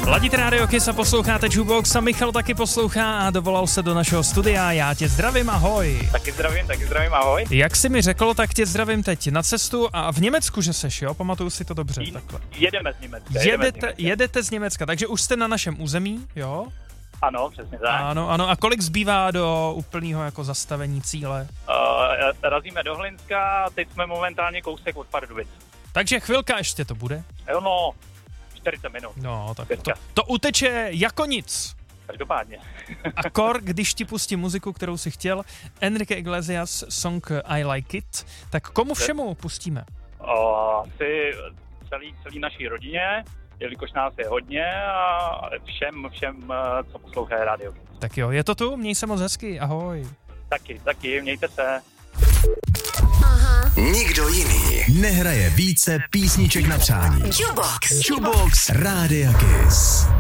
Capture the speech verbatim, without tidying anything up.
Ladíte Radio Kiss a posloucháte Jukebox a Michal taky poslouchá a dovolal se do našeho studia. Já tě zdravím, ahoj. Taky zdravím, taky zdravím, ahoj. Jak jsi mi řekl, tak tě zdravím teď na cestu a v Německu, že seš, jo? Pamatuju si to dobře. J- takhle. Jedeme z Německa. Jedete, jedeme z Německa. jedete z Německa, takže už jste na našem území, jo? Ano, přesně tak. Ano, ano. A kolik zbývá do úplného jako zastavení cíle? Uh, razíme do Hlinska, teď jsme momentálně kousek od Pardubic. Takže chvilka ještě to bude. Jo, no, čtyřicet minut. No, tak to, to uteče jako nic. Každopádně. A kor, když ti pustím muziku, kterou si chtěl, Enrique Iglesias, song I Like It, tak komu všemu pustíme? Uh, asi celý, celý naší rodině, jelikož nás je hodně a všem, všem, co poslouchají rádio. Tak jo, je to tu, měj se moc hezky, ahoj. Taky, taky, mějte se. Aha. Nikdo jiný nehraje více písniček na přání. Jukebox. Jukebox Rádia Kiss.